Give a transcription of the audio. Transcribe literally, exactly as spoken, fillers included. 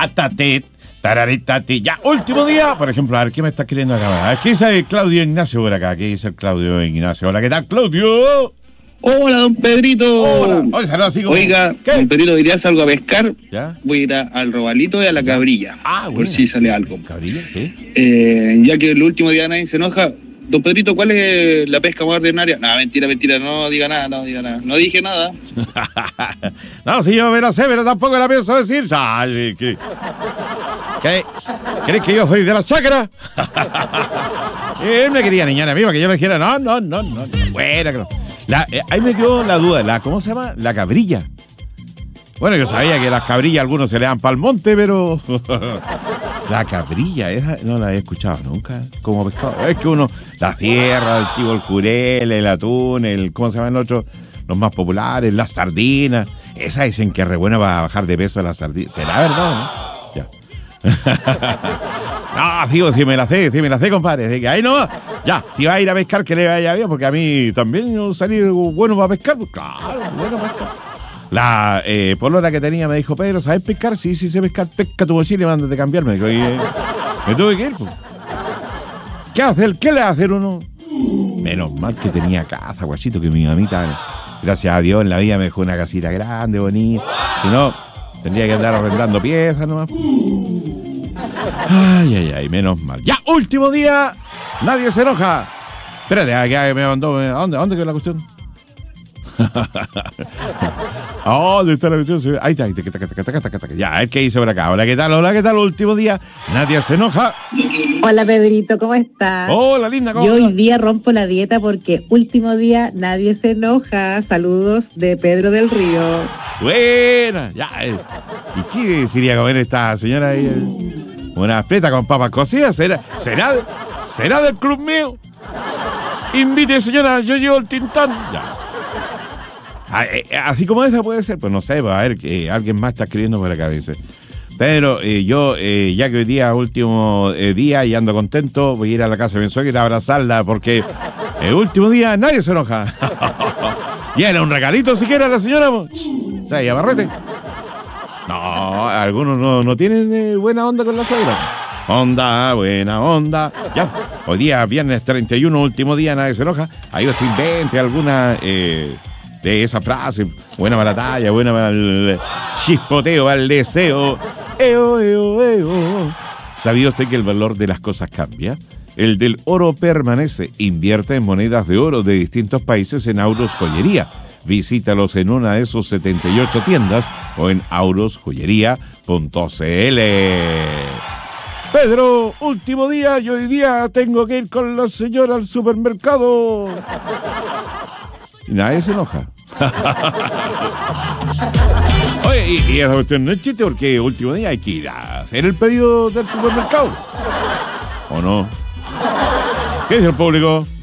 Tatatet, tararitati. Ya, último día. Por ejemplo, a ver, ¿qué me estás queriendo acabar? A ver, ¿qué dice Claudio Ignacio por acá? ¿Qué dice el Claudio Ignacio? Hola, ¿qué tal, Claudio? Hola, don Pedrito. Hola. Oye, saludos, así como... Oiga, ¿Qué? don Pedrito, ¿dirías algo a pescar? ¿Ya? Voy a ir a- al Robalito y a la Cabrilla. Ah, Por bueno. si sale algo. Cabrilla, sí. Eh, ya que el último día nadie se enoja. Don Pedrito, ¿cuál es la pesca más ordinaria? No, mentira, mentira, no diga nada, no diga nada. No dije nada. No, si yo me la sé, pero tampoco la pienso decir. Ay, ¿qué? ¿Qué? ¿Crees que yo soy de la chacra? Él me quería niñar a mí para que yo le dijera, no, no, no, no. Buena, que no. La, eh, ahí me quedó la duda, la, ¿cómo se llama? La cabrilla. Bueno, yo sabía que las cabrillas algunos se le dan pa'l monte, pero... La cabrilla, esa no la había escuchado nunca como pescado. Es que uno, la sierra, el tipo, el jurel, el atún, el, ¿cómo se llaman los otros? Los más populares, las sardinas. Esa dicen que es re buena para bajar de peso las sardinas. ¿Será verdad, no? Ya. No, digo, si me la sé, si me la sé, compadre. Así que ahí no, ya, si va a ir a pescar, que le vaya bien, porque a mí también yo salí bueno para pescar. Pues claro, bueno para pescar. La eh, polora que tenía me dijo, Pedro, ¿sabes pescar? Sí, sí sé pescar, pesca tu mochila y mándate a cambiarme. Me, dijo, y, eh, me tuve que ir, pues. ¿Qué hace él? ¿Qué le va a hacer uno? Menos mal que tenía casa, guachito, que mi mamita, gracias a Dios, en la vida me dejó una casita grande, bonita. Si no, tendría que andar arrendando piezas nomás. Ay, ay, ay, menos mal. Ya, último día, nadie se enoja. Espérate, ¿a me mandó? ¿A dónde? ¿A dónde quedó la cuestión? ¿A dónde está la cuestión? Ahí está, ahí está. Ya, es que hice por acá. Hola, ¿qué tal? Hola, ¿qué tal? Último día, nadie se enoja. Hola Pedrito, ¿cómo estás? Hola, linda, ¿cómo Yo hoy estás? día rompo la dieta porque último día nadie se enoja. Saludos de Pedro del Río. Buena, ya. eh. ¿Y qué sería comer esta señora ahí? eh? Una preta con papas cocidas. ¿Será, será, será del club mío? Invite, señora, yo llevo el tintán. Ya. Ah, eh, así como esa puede ser, pues no sé, pues, a ver, que alguien más está escribiendo por acá, dice. Pero eh, yo, eh, ya que hoy día último eh, día y ando contento, voy a ir a la casa de mi suegra a abrazarla porque el último día nadie se enoja. Y era un regalito siquiera a la señora, pues. O sea, y abarrete. No, algunos no, no tienen eh, buena onda con la suegra. Onda, buena onda. Ya, hoy día, viernes treinta y uno, último día, nadie se enoja. Ahí usted invente alguna eh, de esa frase. Buena para la talla, buena para el chispoteo, para el deseo. Eo, eo, eo. ¿Sabía usted que el valor de las cosas cambia? El del oro permanece. Invierte en monedas de oro de distintos países en Auros Joyería. Visítalos en una de sus setenta y ocho tiendas o en auros joyería punto c l. Pedro, último día y hoy día tengo que ir con la señora al supermercado. Y nadie se enoja. Oye, y, y esa cuestión no es chiste porque último día hay que ir a hacer el pedido del supermercado. ¿O no? ¿Qué dice el público?